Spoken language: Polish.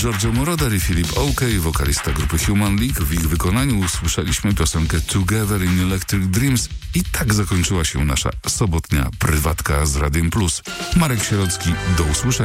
Giorgio Moroder i Philip Oakey, wokalista grupy Human League. W ich wykonaniu usłyszeliśmy piosenkę Together in Electric Dreams i tak zakończyła się nasza sobotnia prywatka z Radiem Plus. Marek Sierocki, do usłyszenia.